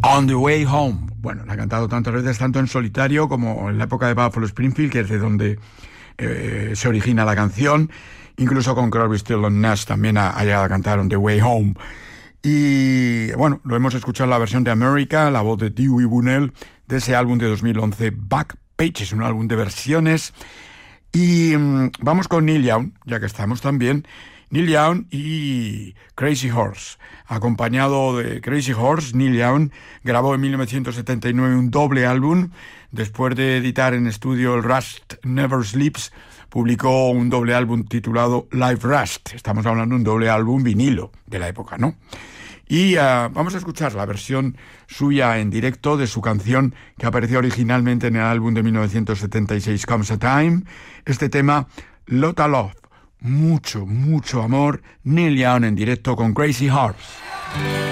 On the Way Home. Bueno, la ha cantado tantas veces, tanto en solitario como en la época de Buffalo Springfield, que es de donde se origina la canción. Incluso con Crosby, Stills and Nash también ha llegado a cantar On the Way Home. Y bueno, lo hemos escuchado en la versión de America, la voz de Dewey Bunnell, de ese álbum de 2011, Back Pages, un álbum de versiones. Y vamos con Neil Young, ya que estamos también. Neil Young y Crazy Horse. Acompañado de Crazy Horse, Neil Young grabó en 1979 un doble álbum. Después de editar en estudio el Rust Never Sleeps, publicó un doble álbum titulado Live Rust. Estamos hablando de un doble álbum vinilo de la época, ¿no? Y vamos a escuchar la versión suya en directo de su canción que apareció originalmente en el álbum de 1976, Comes a Time. Este tema, Lotta Love. Mucho, mucho amor. Neil Young en directo con Crazy Horse.